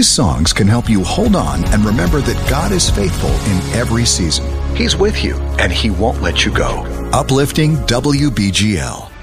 These songs can help you hold on and remember that God is faithful in every season. He's with you, and He won't let you go. Uplifting WBGL.